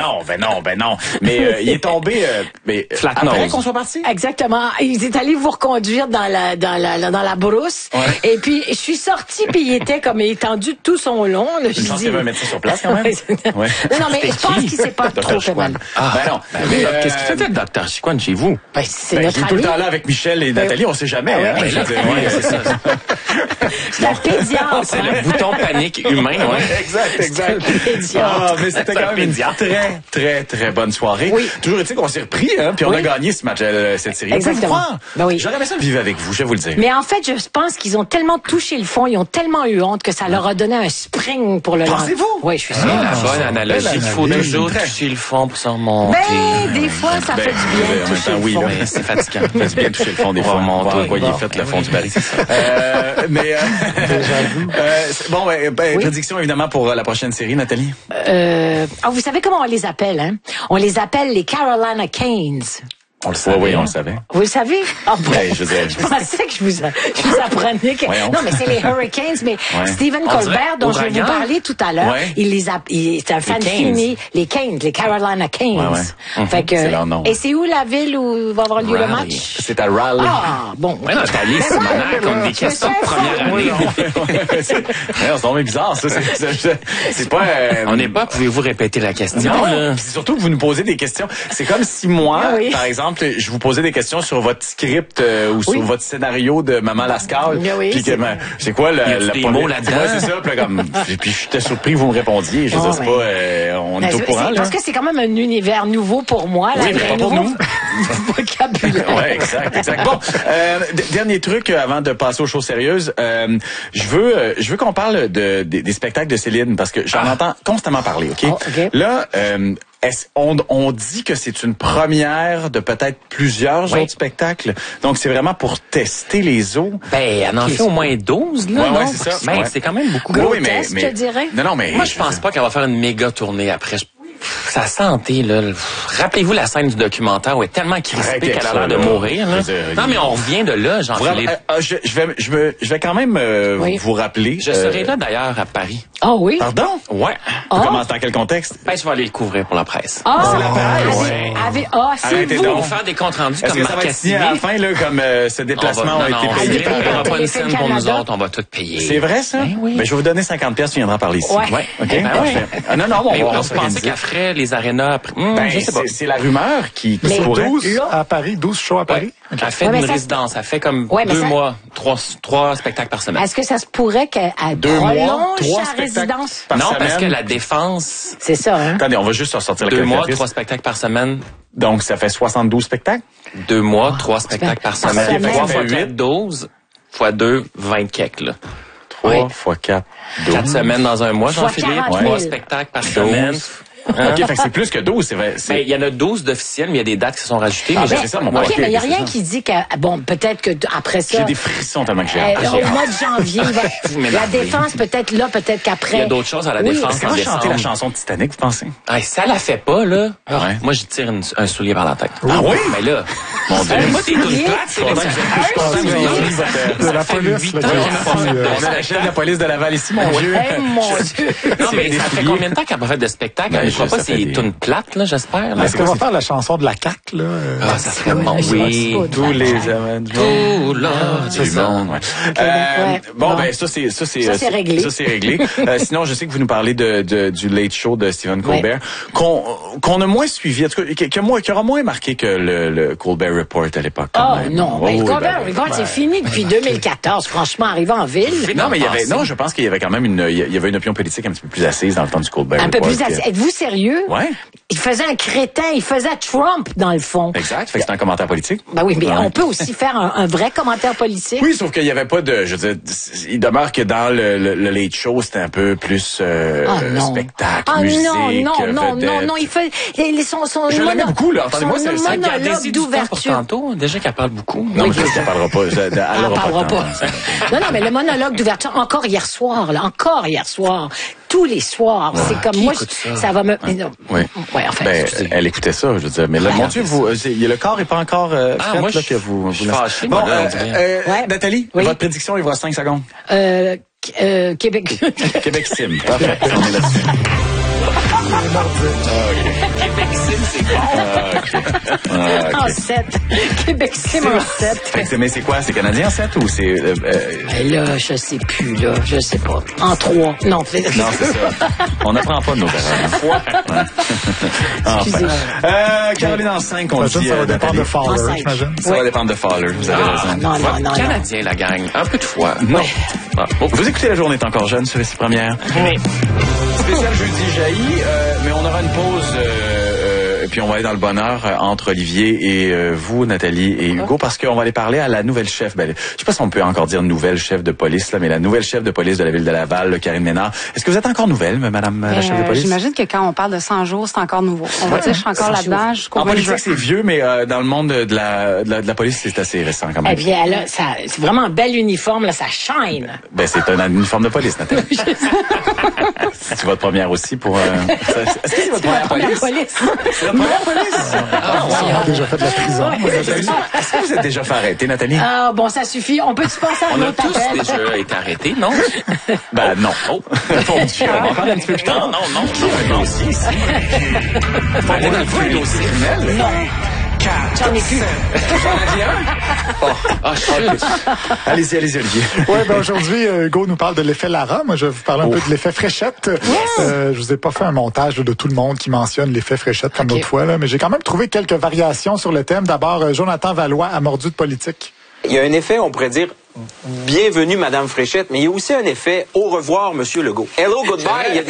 non. Mais il est tombé après qu'on soit parti. Exactement. Il est allé vous reconduire dans la brousse. Ouais. Et puis, je suis sortie, puis il était comme étendu tout son long. Là, je pense qu'il y avait un médecin sur place, quand même. Ouais. Non, mais je pense qu'il s'est pas trop fait mal. Non. Mais qu'est-ce qu'il faisait, le docteur Chicoine, chez vous? C'est notre ami. Il est tout le temps là avec Michel et Nathalie, on sait jamais. C'est ça. C'est la pédiatre. C'est le bouton panique humain, Exact. Mais c'était quand même une très bonne soirée. Oui. Toujours est-il qu'on s'est repris, puis on a gagné ce match, cette série. Exactement. J'aurais aimé ça de vivre avec vous, je vais vous le dire. Mais en fait, je pense qu'ils ont tellement touché le fond, ils ont tellement eu honte que ça leur a donné un spring pour le lendemain. Pensez-vous? Oui, je suis sûre. La bonne analogie. Il faut toujours toucher le fond pour s'en remonter. Des fois, ça fait du bien de toucher le fond. Mais c'est fatigant. Ça fait du bien de toucher le fond des fois. Voyez, faites le fond du baril. Prédiction évidemment pour la prochaine série, Nathalie. Vous savez comment on les appelle, hein? On les appelle les Carolina Canes. On le savait. Oui, on le savait. Vous le savez? Je pensais que je vous apprenais que... Non, mais c'est les Hurricanes, mais Stephen Colbert, dont je vais vous parler tout à l'heure, c'est un fan fini. Les Canes, les Carolina Canes. Fait que, c'est leur nom. Et c'est où la ville où va avoir lieu le match? C'est à Raleigh. Ah, bon. Oui, Nathalie, c'est manière comme des questions de première année. C'est vraiment bizarre, ça. C'est pas... On n'est pas, pouvez-vous répéter la question? C'est surtout que vous nous posez des questions. C'est comme si moi, par exemple, je vous posais des questions sur votre script ou sur votre scénario de Maman Lascaux. Puis que c'est quoi le mot là-dedans? Ouais, c'est ça. Puis j'étais surpris que vous me répondiez. Je sais pas, on est au courant. Parce que c'est quand même un univers nouveau pour moi. Oui, mais pas pour nous. Vocabulaire. Ouais, exact. Bon, dernier truc avant de passer aux choses sérieuses. Je veux qu'on parle des spectacles de Céline parce que j'en entends constamment parler. Ok. Là. On dit que c'est une première de peut-être plusieurs autres spectacles. Donc, c'est vraiment pour tester les eaux. Elle en fait au moins 12, là, non? C'est ça. C'est quand même beaucoup. Gros test, je te dirais. Non, mais... Moi, je pense pas qu'elle va faire une méga tournée après. Sa santé, là. Rappelez-vous la scène du documentaire où elle est tellement crispée qu'elle a l'air de mourir, là. Non, mais on revient de là, Jean-Philippe. Je vais quand même vous rappeler. Je serai là, d'ailleurs, à Paris. Ah oui? Pardon? Ouais. Comment, dans quel contexte? Je vais aller le couvrir pour la presse. C'est la presse? C'est vous. On va faire des comptes rendus comme Marc Cassidy. À la fin, là, comme ce déplacement a été payé par... On n'aura pas une scène pour nous autres, on va tout payer. C'est vrai, ça? Oui. Je vais vous donner 50$, tu viendras parler ici. Ouais. OK? Parfait. Non, on pensait qu'elle ferait les arénas après. Je sais pas. C'est la rumeur qui pourrait... 12 à Paris, 12 shows à Paris? Elle fait une résidence. Elle fait comme 2 mois, 3 spectacles par semaine. Est-ce que ça se pourrait qu'elle prolonge sa résidence? Non, parce que la défense... C'est ça, hein? Attendez, on va juste ressortir la 2 mois, 3 spectacles par semaine. Donc, ça fait 72 spectacles? 2 mois, 3 spectacles par semaine. 3 fois 8, 12. Fois 2, 20 quelques, là. 3 fois 4, 12. 4 semaines dans un mois, Jean-Philippe. 3 spectacles par semaine. OK, fait que c'est plus que 12, c'est vrai. Il y en a 12 d'officiels, mais il y a des dates qui sont rajoutées. C'est ça, mon OK, mais il n'y a rien qui dit que, peut-être que après ça... J'ai des frissons tellement que j'ai hâte. Au mois de janvier, la défense, peut-être là, peut-être qu'après... Il y a d'autres choses à la défense. Est-ce qu'elle va chanter la chanson de Titanic, vous pensez? Ça la fait pas, là. Moi, je tire un soulier par la tête. Ah oui? Mais là, mon Dieu. Moi, t'es toute plate, de la police. On a la chef de la police de Laval ici, mon Dieu. Mon Dieu. Non, mais ça fait combien de temps qu'elle n'a pas fait de spectacle? Je crois pas c'est une plate, là, j'espère. Est-ce qu'on va faire la chanson de la CAQ, là? Ça serait bon. Oui, tous les amants du monde. Ça, c'est réglé. Ça, c'est réglé. Sinon, je sais que vous nous parlez du Late Show de Stephen Colbert, qu'on a moins suivi, en tout cas, qui aura moins marqué que le Colbert Report à l'époque. Non. Colbert Report, c'est fini depuis 2014, franchement, arrivé en ville. Non, mais je pense qu'il y avait quand même une opinion politique un petit peu plus assise dans le temps du Colbert Report. Un peu plus assise. Êtes-vous sérieux? Ouais. Il faisait un crétin, il faisait Trump, dans le fond. Exact, fait que c'est un commentaire politique. Ben oui, mais on peut aussi faire un vrai commentaire politique. Oui, sauf qu'il n'y avait pas de... Je veux dire, il demeure que dans le Late Show, c'était un peu plus spectacle, musique, non, il fait... Je l'aimais beaucoup, là. Entendez-moi, c'est un monologue d'ouverture. Tantôt, déjà qu'elle parle beaucoup. Non, mais elle parlera pas. Elle parlera pas. Non, mais le monologue d'ouverture, encore hier soir. Tous les soirs. C'est comme moi, ça va me... Enfin, elle écoutait ça, je veux dire. Mais là, mon Dieu, le corps est pas encore fait, moi, là, que vous... Je suis fâché. Bon, Nathalie, votre prédiction, il vous reste 5 secondes. Québec. Québec Sim. Parfait. On est là-dessus. en 7. Québec Slim en 7. Mais c'est quoi? C'est canadien en 7 ou c'est... Là, je sais plus, là. Je sais pas. En 3. Non, c'est ça. On n'apprend pas de nos erreurs. Excusez. Caroline en 5, on dit... Ça va dépendre de Fowler, j'imagine. Ça va dépendre de Fowler, vous avez raison. Non. Canadien, la gang. Un peu de foi. Non. Vous écoutez La Journée est encore jeune sur les 6 premières. Oui. Spécial jeudi jailli, mais on aura une pause... puis on va aller dans le bonheur entre Olivier et vous, Nathalie et Hugo, parce qu'on va aller parler à la nouvelle chef. Je sais pas si on peut encore dire nouvelle chef de police, là, mais la nouvelle chef de police de la ville de Laval, Karine Ménard. Est-ce que vous êtes encore nouvelle, madame la chef de police? J'imagine que quand on parle de 100 jours, c'est encore nouveau. On va dire que je suis encore là-dedans jusqu'au 20 juin. En politique, c'est vieux, mais dans le monde de la police, c'est assez récent quand même. Eh bien, là, c'est vraiment un bel uniforme, là, ça shine. C'est un uniforme de police, Nathalie. C'est votre première aussi pour... Est-ce que c'est votre première police? C'est votre première police? On a déjà fait de la prison. Est-ce que vous êtes déjà fait arrêter, Nathalie? Ah, bon, ça suffit. On peut-tu passer à un autre appel? On a tous déjà été arrêtés, non? Non. Oh, mon Dieu, on va en parler un petit peu plus tard. Non. Non, aussi. Faut aller dans le feu, dossier criminel? Non. J'en ai plus. Allez-y, Olivier. Oui, aujourd'hui, Hugo nous parle de l'effet Lara. Moi, je vais vous parler un peu de l'effet Fréchette. Je vous ai pas fait un montage de tout le monde qui mentionne l'effet Fréchette comme l'autre fois, là, mais j'ai quand même trouvé quelques variations sur le thème. D'abord, Jonathan Valois a mordu de politique. Il y a un effet, on pourrait dire, bienvenue, Madame Fréchette, mais il y a aussi un effet au revoir, Monsieur Legault. Hello, goodbye. Il y a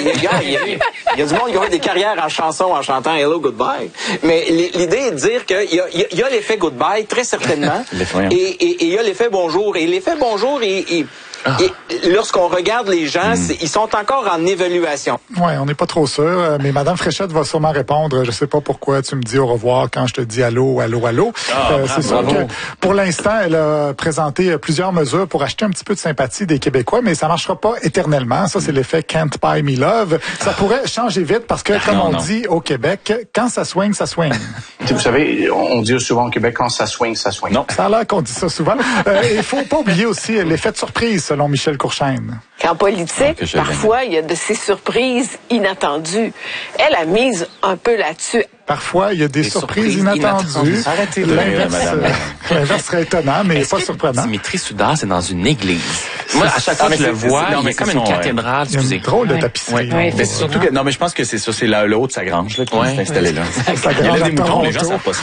du monde qui a eu des carrières en chanson en chantant Hello, goodbye. Mais l'idée est de dire qu'il y a l'effet goodbye, très certainement. Et il y a l'effet bonjour. Et l'effet bonjour, et lorsqu'on regarde les gens, ils sont encore en évaluation. Oui, on n'est pas trop sûr, mais Madame Fréchette va sûrement répondre. Je sais pas pourquoi tu me dis au revoir quand je te dis allô. C'est sûr que pour l'instant, elle a présenté plusieurs mesures pour acheter un petit peu de sympathie des Québécois, mais ça marchera pas éternellement. Ça, c'est l'effet Can't Buy Me Love. Ça pourrait changer vite parce que, comme on dit au Québec, quand ça swing, ça swing. Vous savez, on dit souvent au Québec, quand ça swing, ça swing. Non. Ça a l'air qu'on dit ça souvent. Il faut pas oublier aussi l'effet de surprise, selon Michel Courchaine. En politique, parfois, il y a de ces surprises inattendues. Elle a mise un peu là-dessus. Parfois, il y a des surprises inattendues. Arrêtez-le, madame. L'inverse serait étonnant, mais pas surprenant. Dimitri Soudard, c'est dans une église. Moi, à chaque fois que je le vois, il y a comme une cathédrale. Il y a une drôle de tapisserie. Mais c'est surtout que, non, mais je pense que c'est ça, c'est le haut de sa grange, là, qui s'est installé là. Il y a des moutons, les gens savent pas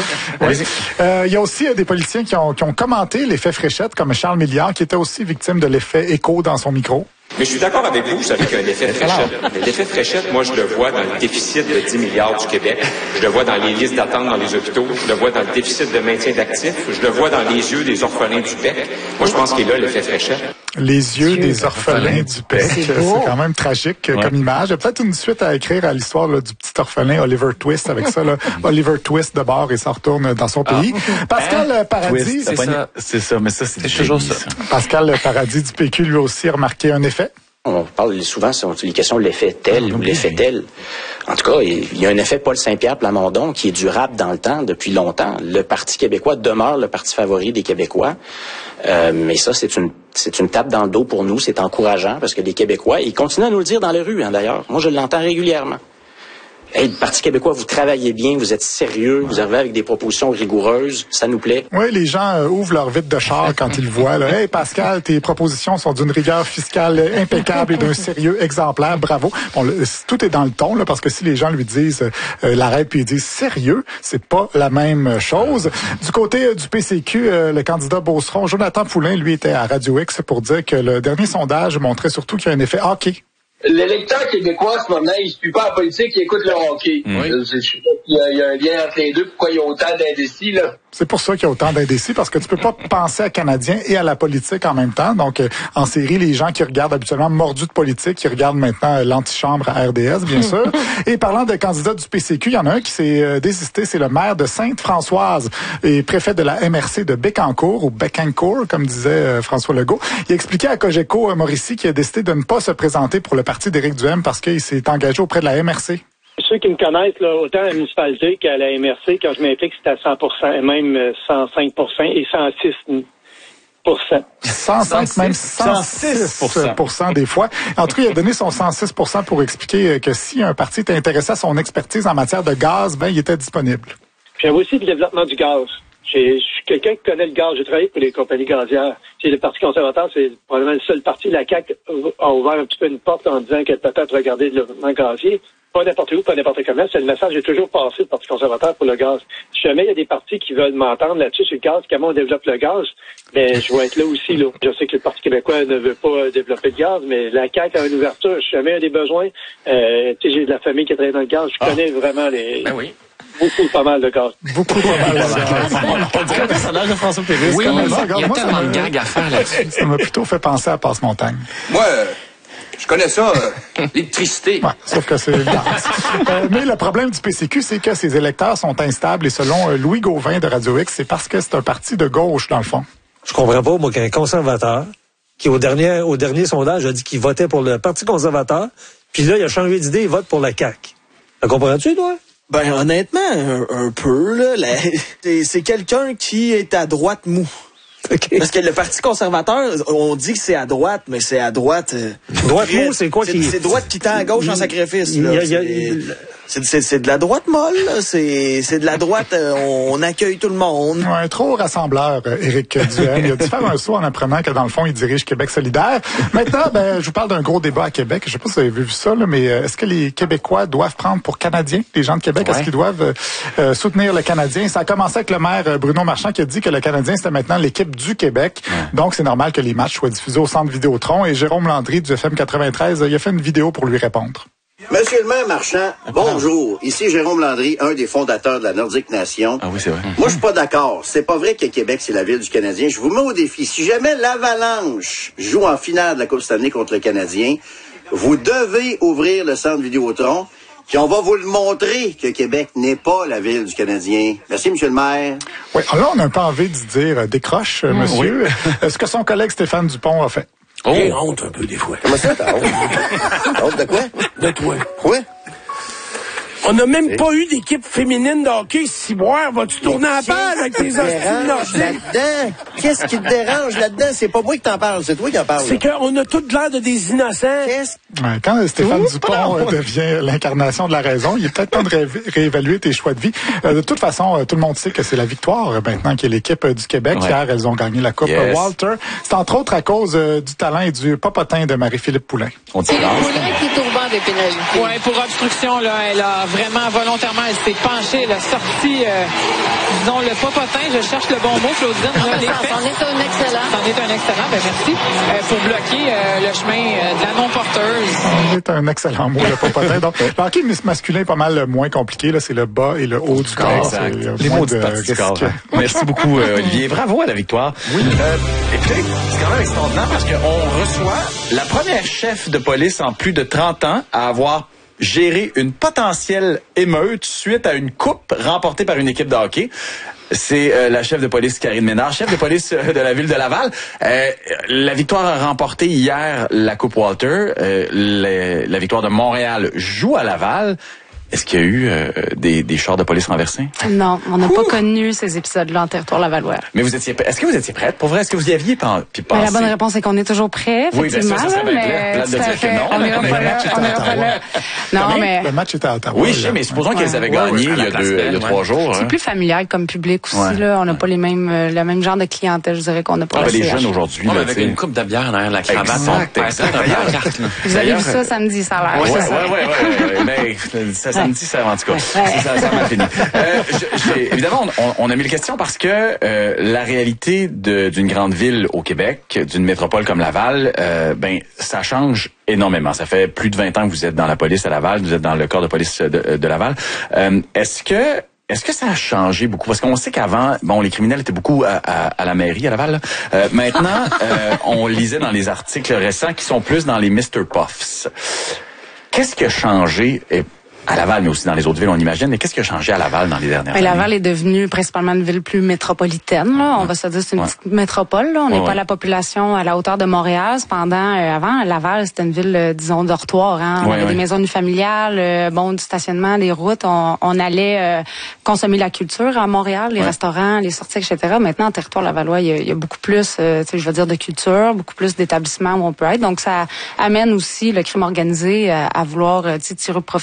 ça. Il y a aussi des politiciens qui ont commenté l'effet Fréchette, comme Charles Milliard, qui était aussi victime de l'effet écho dans son micro. Mais je suis d'accord avec vous savez qu'il y a un effet Fréchette. Mais l'effet Fréchette, moi, je le vois dans le déficit de 10 milliards du Québec. Je le vois dans les listes d'attente dans les hôpitaux. Je le vois dans le déficit de maintien d'actifs. Je le vois dans les yeux des orphelins du PEC. Moi, je pense qu'il est là, l'effet Fréchette. Les yeux des orphelins du PEC. C'est quand même tragique comme image. Il y a peut-être une suite à écrire à l'histoire du petit orphelin Oliver Twist avec ça. Là. Oliver Twist de bord et s'en retourne dans son pays. Pascal Paradis. C'est ça, mais ça, c'est toujours ça. Pascal Paradis du PQ, lui aussi, a remarqué un effet. On parle souvent sur les questions de l'effet tel ou l'effet tel. En tout cas, il y a un effet Paul Saint-Pierre Plamondon qui est durable dans le temps, depuis longtemps. Le Parti québécois demeure le parti favori des Québécois. Mais ça, c'est une tape dans le dos pour nous. C'est encourageant parce que les Québécois, ils continuent à nous le dire dans les rues, d'ailleurs. Moi, je l'entends régulièrement. Hey, le Parti québécois, vous travaillez bien, vous êtes sérieux, vous arrivez avec des propositions rigoureuses, ça nous plaît. Oui, les gens ouvrent leur vitre de char quand ils le voient. Là. Hey Pascal, tes propositions sont d'une rigueur fiscale impeccable et d'un sérieux exemplaire, bravo. Bon, tout est dans le ton, là, parce que si les gens lui disent l'arrête puis ils disent sérieux, c'est pas la même chose. Du côté du PCQ, le candidat Beauceron, Jonathan Poulin, lui, était à Radio X pour dire que le dernier sondage montrait surtout qu'il y a un effet hockey. L'électeur québécois, ce moment, il ne suit pas la politique, il écoute le hockey. Il y a un lien entre les deux. Pourquoi il y a autant d'indécis, là? C'est pour ça qu'il y a autant d'indécis, parce que tu peux pas penser à Canadiens et à la politique en même temps. Donc, en série, les gens qui regardent habituellement mordus de politique, qui regardent maintenant l'antichambre à RDS, bien sûr. Et parlant de candidats du PCQ, il y en a un qui s'est désisté, c'est le maire de Sainte-Françoise et préfet de la MRC de Bécancour, ou Bécancour, comme disait François Legault. Il a expliqué à Cogeco Mauricie qu'il a décidé de ne pas se présenter pour le parti d'Éric Duhaime parce qu'il s'est engagé auprès de la MRC. Ceux qui me connaissent, là, autant à la municipalité qu'à la MRC, quand je m'implique, c'était à 100%, et même 105% et 106%. 105, même 106% des fois. En tout cas, il a donné son 106% pour expliquer que si un parti était intéressé à son expertise en matière de gaz, ben, il était disponible. J'avais aussi le développement du gaz. Je suis quelqu'un qui connaît le gaz. J'ai travaillé pour les compagnies gazières. Le Parti conservateur, c'est probablement le seul parti. La CAQ a ouvert un petit peu une porte en disant qu'elle peut-être regarder le développement gazier. Pas n'importe où, pas n'importe comment. C'est le message est toujours passé du Parti conservateur pour le gaz. Si jamais il y a des partis qui veulent m'entendre là-dessus sur le gaz, comment on développe le gaz, ben je vais être là aussi. Là. Je sais que le Parti québécois ne veut pas développer le gaz, mais la CAQ a une ouverture. Si jamais il y a des besoins, j'ai de la famille qui travaille dans le gaz. Je connais vraiment les... Ben oui. Beaucoup, pas mal de gaz. Beaucoup, pas mal de gaz. On dirait le personnage de François Pérusse. Oui, il y a tellement de gags à faire là-dessus. Ça m'a plutôt fait penser à Passe-Montagne. Moi, je connais ça, l'électricité. Ouais, sauf que c'est le gaz. Mais le problème du PCQ, c'est que ses électeurs sont instables et selon Louis Gauvin de Radio X, c'est parce que c'est un parti de gauche, dans le fond. Je comprends pas, moi, qu'un conservateur qui, au dernier sondage, a dit qu'il votait pour le Parti conservateur, puis là, il a changé d'idée, il vote pour la CAQ. La comprends-tu, toi? Ben, honnêtement, un peu, là. C'est quelqu'un qui est à droite mou. Okay. Parce que le Parti conservateur, on dit que c'est à droite, mais c'est à droite... droite mou, c'est quoi qui... C'est droite qui tend à gauche en sacrifice, là. C'est de la droite molle, là. C'est de la droite, on accueille tout le monde. Ouais, trop rassembleur, Éric Duhaime. Il a dû faire un saut en apprenant que, dans le fond, il dirige Québec solidaire. Maintenant, je vous parle d'un gros débat à Québec. Je sais pas si vous avez vu ça, là, mais est-ce que les Québécois doivent prendre pour Canadiens, les gens de Québec? Ouais. Est-ce qu'ils doivent soutenir le Canadien? Ça a commencé avec le maire Bruno Marchand qui a dit que le Canadien, c'était maintenant l'équipe du Québec. Ouais. Donc, c'est normal que les matchs soient diffusés au Centre Vidéotron. Et Jérôme Landry du FM 93, il a fait une vidéo pour lui répondre. Monsieur le maire Marchand, bonjour. Ici Jérôme Landry, un des fondateurs de la Nordique Nation. Ah oui, c'est vrai. Moi, je suis pas d'accord. C'est pas vrai que Québec, c'est la ville du Canadien. Je vous mets au défi. Si jamais l'Avalanche joue en finale de la Coupe Stanley contre le Canadien, vous devez ouvrir le Centre Vidéotron. Puis on va vous le montrer que Québec n'est pas la ville du Canadien. Merci, monsieur le maire. Oui, alors là, on a un peu envie de dire décroche, monsieur. Oui. Ce que son collègue Stéphane Dupont a fait. J'ai honte un peu des fois. Comment ça, t'as honte? Honte de quoi? De toi. Quoi? On n'a même pas eu d'équipe féminine de hockey. Ciboire, vas-tu tourner à page avec tes hosties nordiques? Là-dedans? Qu'est-ce qui te dérange là-dedans? C'est pas moi qui t'en parle, c'est toi qui en parle. C'est qu'on a toute l'air de des innocents. Quand Stéphane Dupont devient l'incarnation de la raison, il est peut-être temps de réévaluer tes choix de vie. De toute façon, tout le monde sait que c'est la victoire maintenant qui est l'équipe du Québec. Ouais. Hier, elles ont gagné la Coupe Walter. C'est entre autres à cause du talent et du popotin de Marie-Philippe Poulin. C'est Poulin qui est au banc des pénalités. Oui, pour obstruction, là, elle a vraiment volontairement, elle s'est penchée, elle a sorti, disons, le popotin, je cherche le bon mot, Claudine. C'en est un excellent. C'en est un excellent, merci. Pour bloquer le chemin de la non-porteuse. C'est un excellent mot, le popotin. Donc, le hockey masculin est pas mal moins compliqué, là, c'est le bas et le haut du corps. Les mots du corps. Merci beaucoup, Olivier. Bravo à la victoire. Oui. Écoutez, c'est quand même extraordinaire parce qu'on reçoit la première chef de police en plus de 30 ans à avoir gérer une potentielle émeute suite à une coupe remportée par une équipe de hockey. C'est la chef de police Karine Ménard, chef de police de la ville de Laval. La victoire a remporté hier la Coupe Walter. La victoire de Montréal joue à Laval. Est-ce qu'il y a eu des chars de police renversés? Non, on n'a pas connu ces épisodes-là en territoire lavallois. Mais est-ce que vous étiez prête? Pour vrai, est-ce que vous y aviez pensé? La bonne réponse est qu'on est toujours prêt, effectivement. Oui, bien sûr, ça serait bien plate de dire que non. On n'ira pas là. Non, mais... Le match était à Ottawa. Oui, je sais, mais supposons qu'ils avaient gagné il y a 3 jours. C'est plus familial comme public aussi, là. On n'a pas le même genre de clientèle, je dirais, qu'on n'a pas. Les jeunes aujourd'hui. Avec une coupe de bière derrière la cravate. Vous avez vu ça samedi, ça a l'air. Oui, ça samedi, ça en tout cas. Ça m'a fini. Évidemment, on a mis les questions parce que la réalité d'une grande ville au Québec, d'une métropole comme Laval, ça change énormément. Ça fait plus de 20 ans que vous êtes dans la police à Laval, vous êtes dans le corps de police de Laval. Est-ce que ça a changé beaucoup? Parce qu'on sait qu'avant, les criminels étaient beaucoup à la mairie à Laval. Maintenant, on lisait dans les articles récents qui sont plus dans les Mr. Puffs. Qu'est-ce qui a changé? À Laval, mais aussi dans les autres villes, on imagine. Mais qu'est-ce qui a changé à Laval dans les dernières années? Laval est devenue principalement une ville plus métropolitaine. Là. On va se dire c'est une petite métropole. Là. On n'est pas la population à la hauteur de Montréal. Cependant, avant, Laval, c'était une ville, disons, dortoir. Hein. On avait des maisons familiales, du stationnement, des routes. On allait consommer la culture à Montréal, les restaurants, les sorties, etc. Maintenant, en territoire lavallois, il y a beaucoup plus, de culture, beaucoup plus d'établissements où on peut être. Donc, ça amène aussi le crime organisé à vouloir tirer profit de cette économie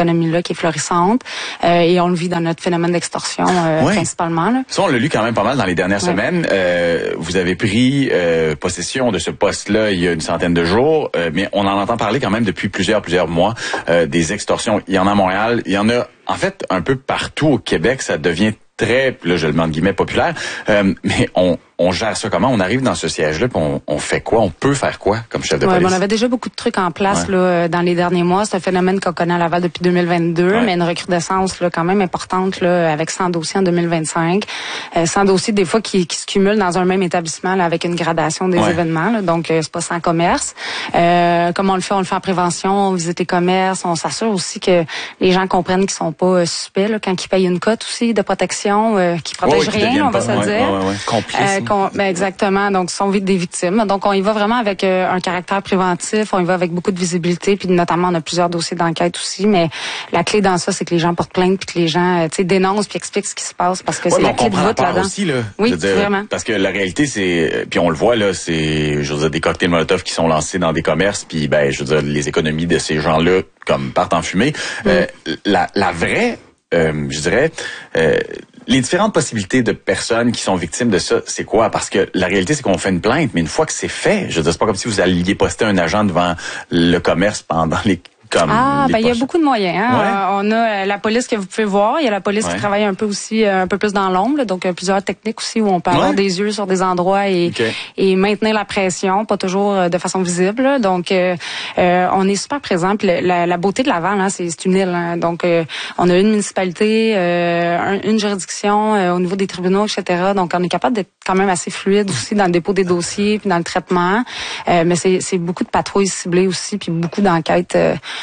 économie-là qui est florissante. Et on le vit dans notre phénomène d'extorsion principalement. Là. Ça, on l'a lu quand même pas mal dans les dernières semaines. Vous avez pris possession de ce poste-là il y a une centaine de jours, mais on en entend parler quand même depuis plusieurs mois des extorsions. Il y en a à Montréal, il y en a en fait un peu partout au Québec. Ça devient très, là je le mets en guillemets, populaire, mais on gère ça comment? On arrive dans ce siège-là, puis on fait quoi? On peut faire quoi comme chef de police? On avait déjà beaucoup de trucs en place là, dans les derniers mois. C'est un phénomène qu'on connaît à Laval depuis 2022, mais une recrudescence là, quand même importante là, avec 100 dossiers en 2025. 100 dossiers des fois qui se cumulent dans un même établissement là, avec une gradation des événements. Là, donc, c'est pas sans commerce. Comme on le fait en prévention, on visite les commerces, on s'assure aussi que les gens comprennent qu'ils sont pas suspects là, quand ils payent une cote aussi de protection qui protège rien, on va se dire. Complice. Exactement. Donc, sont des victimes. Donc, on y va vraiment avec un caractère préventif. On y va avec beaucoup de visibilité. Puis, notamment, on a plusieurs dossiers d'enquête aussi. Mais la clé dans ça, c'est que les gens portent plainte puis que les gens, dénoncent puis expliquent ce qui se passe parce que c'est la clé de voûte là-dedans. Aussi, là, oui, vraiment. Parce que la réalité, c'est, puis on le voit là, c'est, je veux dire, des cocktails Molotov qui sont lancés dans des commerces. Puis, je veux dire, les économies de ces gens-là, comme partent en fumée. La vraie, je dirais. Les différentes possibilités de personnes qui sont victimes de ça, c'est quoi? Parce que la réalité, c'est qu'on fait une plainte, mais une fois que c'est fait, je veux dire, c'est pas comme si vous alliez poster un agent devant le commerce pendant les... il y a beaucoup de moyens. Hein? On a la police que vous pouvez voir. Il y a la police qui travaille un peu aussi, un peu plus dans l'ombre. Donc, plusieurs techniques aussi où on peut avoir des yeux sur des endroits et maintenir la pression, pas toujours de façon visible. Donc, on est super présent. Puis la beauté de Laval, hein, c'est une île. Hein? Donc, on a une municipalité, une juridiction au niveau des tribunaux, etc. Donc, on est capable d'être quand même assez fluide aussi dans le dépôt des dossiers puis dans le traitement. Mais c'est beaucoup de patrouilles ciblées aussi puis beaucoup d'enquêtes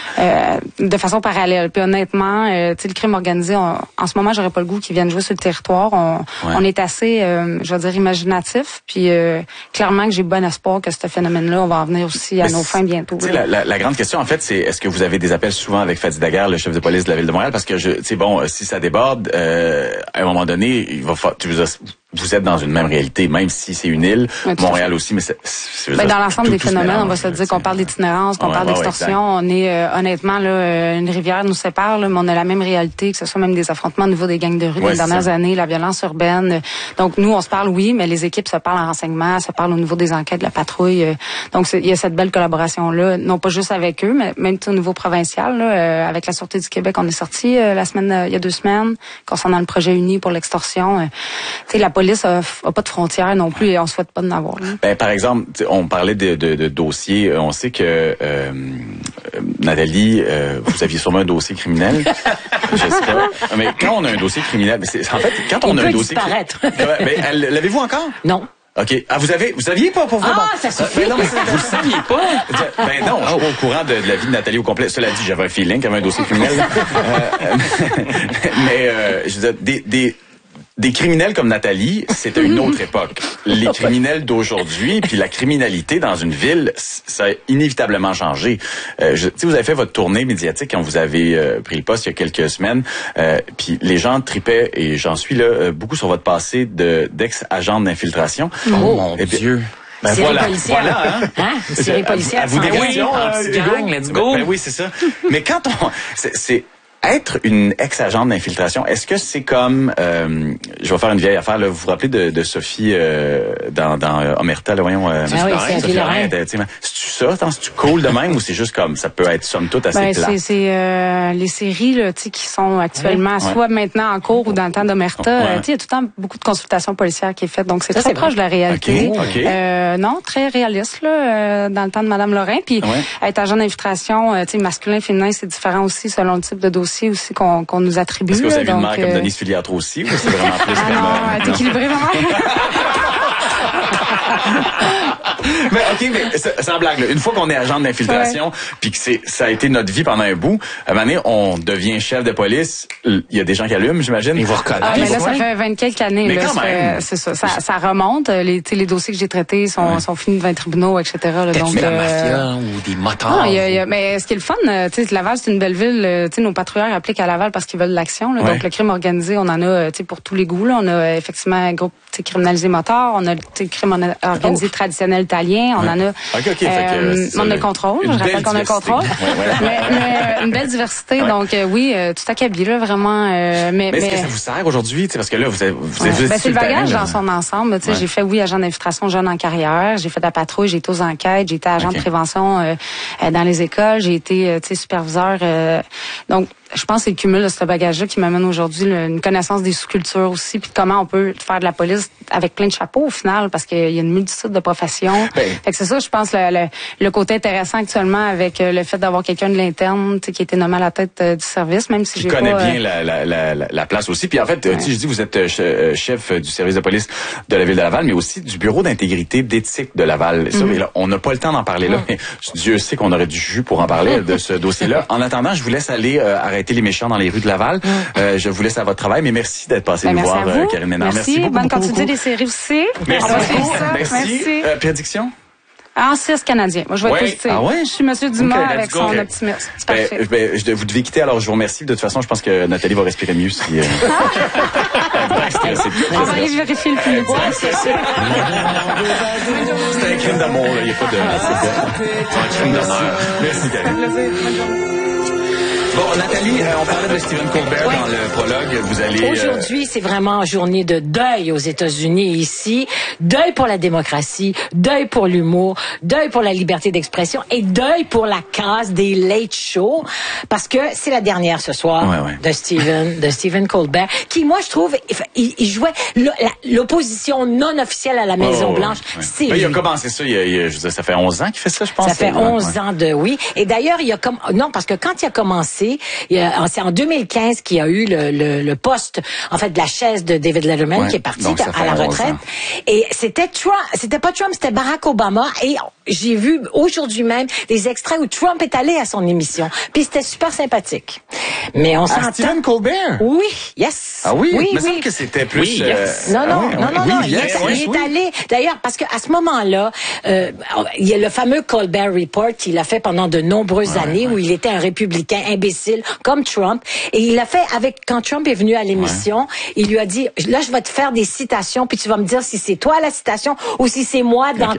de façon parallèle. Puis honnêtement, le crime organisé, en ce moment, j'aurais pas le goût qu'ils viennent jouer sur le territoire. On est assez, je vais dire, imaginatif. Puis clairement que j'ai bon espoir que ce phénomène-là, on va en venir aussi à nos fins bientôt. La grande question, en fait, c'est est-ce que vous avez des appels souvent avec Fadi Daguerre, le chef de police de la Ville de Montréal? Parce que, si ça déborde, à un moment donné, il va falloir... Vous êtes dans une même réalité, même si c'est une île, Montréal aussi, mais dans l'ensemble des phénomènes, on va se dire qu'on parle d'itinérance, qu'on parle d'extorsion. On est honnêtement là, une rivière nous sépare, là, mais on a la même réalité, que ce soit même des affrontements au niveau des gangs de rue des dernières années, la violence urbaine. Donc nous, on se parle, oui, mais les équipes se parlent en renseignement, se parlent au niveau des enquêtes, de la patrouille. Donc il y a cette belle collaboration là, non pas juste avec eux, mais même au niveau provincial. Là, avec la Sûreté du Québec, on est sorti il y a 2 semaines concernant le projet uni pour l'extorsion. La police a pas de frontières non plus et on souhaite pas d'en avoir. Par exemple, on parlait de dossiers. On sait que Nathalie, vous aviez sûrement un dossier criminel. Je sais pas. Mais quand on a un dossier criminel, en fait, quand on a un dossier criminel, l'avez-vous encore? Non. OK. Ah, vous saviez pas pour vous? Ça suffit. Non, mais vous le saviez pas? Non, je suis pas au courant de la vie de Nathalie au complet. Cela dit, j'avais un feeling qu'il y avait un dossier criminel. Je veux dire, des criminels comme Nathalie, c'était une autre époque. Les criminels d'aujourd'hui, puis la criminalité dans une ville, ça a inévitablement changé. Vous avez fait votre tournée médiatique quand vous avez pris le poste il y a quelques semaines, puis les gens tripaient, et j'en suis là, beaucoup sur votre passé d'ex-agent d'infiltration. Oh mon Dieu! Voilà, Série policière. À vous des questions, gang, let's go. Oui, c'est ça. Mais quand c'est être une ex-agente d'infiltration, est-ce que c'est comme... je vais faire une vieille affaire. Là, vous vous rappelez de Sophie dans Omerta, là, voyons... Sophie Lorrain. C'est-tu ça? C'est-tu cool de même ou c'est juste comme ça peut être somme toute assez plat? C'est les séries là, qui sont actuellement soit maintenant en cours ou dans le temps d'Omerta. Il y a tout le temps beaucoup de consultations policières qui est faite. Donc c'est très proche de la réalité. Non, très réaliste là, dans le temps de Mme Lorrain. Puis être agent d'infiltration, masculin, féminin, c'est différent aussi selon le type de dossier aussi qu'on nous attribue. Est-ce que vous avez une mère comme Denise Filiatro aussi ou c'est vraiment plus comme... non, elle est équilibrée vraiment. Mais mais sans blague, là, une fois qu'on est agent d'infiltration, puis que ça a été notre vie pendant un bout, à un moment donné, on devient chef de police. Il y a des gens qui allument, j'imagine. Ils vous reconnaissent. Mais là, ça fait 20 quelques années. Mais quand même. C'est ça. Ça remonte. Les dossiers que j'ai traités sont finis devant les tribunaux, etc. Donc, la mafia ou des motards. Non, mais ce qui est le fun, Laval, c'est une belle ville. Nos patrouilleurs appliquent à Laval parce qu'ils veulent de l'action. Donc, le crime organisé, on en a pour tous les goûts. Là. On a effectivement un groupe criminalisé motard. On a le crime organisé traditionnel italien. On en a... on a le contrôle. Je rappelle qu'on a le contrôle. mais une belle diversité. Donc, oui, tout acabit, là, vraiment. Mais est-ce que ça vous sert aujourd'hui? Parce que là, vous êtes c'est le bagage dans son ensemble. J'ai fait, agent d'infiltration jeune en carrière. J'ai fait de la patrouille, j'ai été aux enquêtes, j'ai été agent de prévention dans les écoles, j'ai été superviseur. Donc, je pense que c'est le cumul de ce bagage-là qui m'amène aujourd'hui une connaissance des sous-cultures aussi, puis comment on peut faire de la police avec plein de chapeaux au final, parce qu'il y a une multitude de professions. Fait que c'est ça, je pense, le côté intéressant actuellement avec le fait d'avoir quelqu'un de l'interne qui a été nommé à la tête du service, même si j'ai pas... Qui connaît bien la place aussi. Puis en fait, je dis, vous êtes chef du service de police de la Ville de Laval, mais aussi du bureau d'intégrité d'éthique de Laval. Ça, mais là, on n'a pas le temps d'en parler là, mais Dieu sait qu'on aurait du jus pour en parler de ce dossier-là. En attendant, je vous laisse aller arrêter les méchants dans les rues de Laval. Je vous laisse à votre travail, mais merci d'être passé nous voir, Karine Ménard. Merci beaucoup. Bonne continuité des séries aussi. Merci. Merci. Prédiction? En 6 Canadiens. Moi, je vais être positive. Ah ouais? Je suis M. Dumas avec son optimisme. C'est parfait. Vous devez quitter, alors je vous remercie. De toute façon, je pense que Nathalie va respirer mieux si... On va aller vérifier le plus. Ouais, c'est ça. C'est un crime d'amour, là. Il n'y a pas de... C'est un crime d'honneur. Merci, Karine. Bon, Nathalie, on parlait de Stephen Colbert dans le prologue. Vous allez... Aujourd'hui, c'est vraiment journée de deuil aux États-Unis ici. Deuil pour la démocratie, deuil pour l'humour, deuil pour la liberté d'expression et deuil pour la casse des late shows. Parce que c'est la dernière ce soir de Stephen Colbert, qui, moi, je trouve, il jouait l'opposition non officielle à la Maison-Blanche. C'est il a commencé ça, je veux dire, ça fait 11 ans qu'il fait ça, je pense. Ça fait 11 ans de oui. Et d'ailleurs, non, parce que quand il a commencé, c'est en 2015 qu'il y a eu le poste, en fait, de la chaise de David Letterman qui est parti à la retraite. Et c'était pas Trump, c'était Barack Obama. Et j'ai vu aujourd'hui même des extraits où Trump est allé à son émission. Puis c'était super sympathique. Mais on s'entend. Stephen Colbert? Oui, yes. Ah oui? Oui, il me semble que c'était plus... Oui, yes. Non. Il est allé... D'ailleurs, parce qu'à ce moment-là, il y a le fameux Colbert Report qu'il a fait pendant de nombreuses années où il était un républicain imbécile comme Trump. Et il l'a fait quand Trump est venu à l'émission. Il lui a dit, là, je vais te faire des citations, puis tu vas me dire si c'est toi la citation ou si c'est moi dans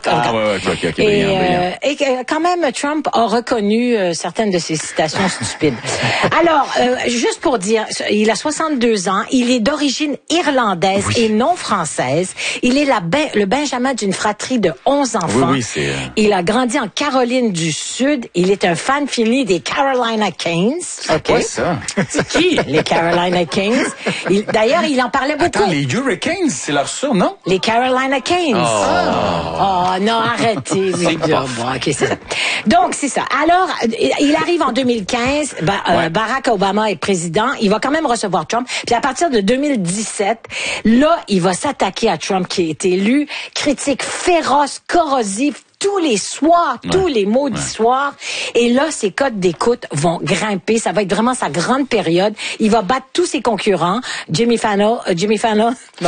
Et quand même, Trump a reconnu certaines de ses citations stupides. Alors, juste pour dire, il a 62 ans. Il est d'origine irlandaise et non française. Il est le benjamin d'une fratrie de 11 enfants. Il a grandi en Caroline du Sud. Il est un fan fini des Carolina Canes. Okay. Ça? C'est qui? Les Carolina Canes. D'ailleurs, il en parlait beaucoup. Attends, les Hurricanes, c'est leur surnom? Les Carolina Canes. Oh non, arrêtez. Okay, c'est ça. Donc, c'est ça. Alors, il arrive en 2015. Barack Obama est président. Il va quand même recevoir Trump. Puis à partir de 2017, là, il va s'attaquer à Trump qui est élu. Critique féroce, corrosif, tous les soirs, tous les maudits soirs. Et là, ses cotes d'écoute vont grimper. Ça va être vraiment sa grande période. Il va battre tous ses concurrents. Jimmy Fallon. Jimmy Fallon. On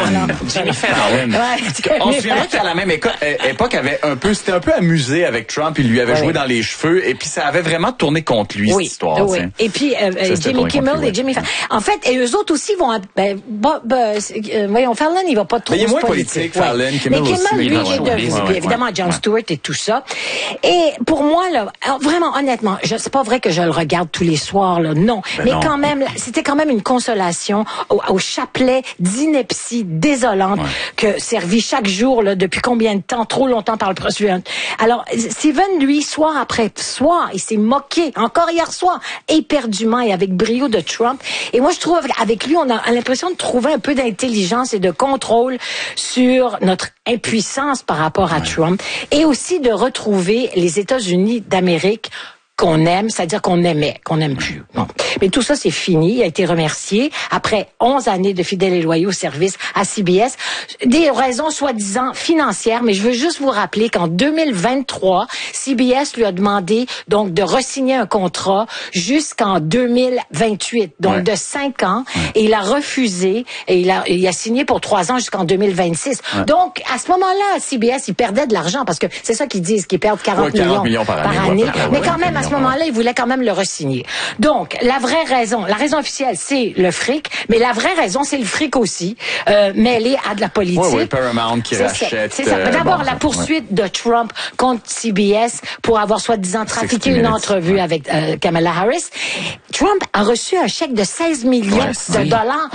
se souviendra qu'à la même époque, c'était un peu amusé avec Trump. Il lui avait joué dans les cheveux. Et puis, ça avait vraiment tourné contre lui, cette histoire. Oui. Et puis, Jimmy Kimmel et Jimmy Fallon. En fait, et eux autres aussi vont... voyons, Fallon, il va pas trop... Mais il est moins politique, Fallon. Mais Kimmel, lui, il est devenu, évidemment, Jon Stewart et tout ça. Et pour moi, là, vraiment, honnêtement, c'est pas vrai que je le regarde tous les soirs, là, non. Mais quand même, c'était quand même une consolation au chapelet d'ineptie désolante que servi chaque jour, là, depuis combien de temps, trop longtemps par le président. Alors, Stephen, lui, soir après soir, il s'est moqué, encore hier soir, éperdument et avec brio de Trump. Et moi, je trouve, avec lui, on a l'impression de trouver un peu d'intelligence et de contrôle sur notre impuissance par rapport à Trump. Et aussi de retrouver les États-Unis d'Amérique qu'on aime, c'est-à-dire qu'on aimait, qu'on n'aime plus. Bon. Mais tout ça, c'est fini. Il a été remercié après 11 années de fidèles et loyaux service à CBS. Des raisons soi-disant financières, mais je veux juste vous rappeler qu'en 2023, CBS lui a demandé donc de re-signer un contrat jusqu'en 2028, donc de 5 ans, et il a refusé, et il a signé pour 3 ans jusqu'en 2026. Donc, à ce moment-là, CBS, il perdait de l'argent, parce que c'est ça qu'ils disent, qu'ils perdent 40 millions par année. Mais quand même, à ce moment-là, il voulait quand même le re-signer. Donc, la raison officielle, c'est le fric, mais la vraie raison, c'est le fric aussi, mêlé à de la politique. Oui, Paramount qui rachète. C'est ça. D'abord, la poursuite de Trump contre CBS pour avoir soi-disant trafiqué une entrevue avec Kamala Harris. Trump a reçu un chèque de 16 millions de dollars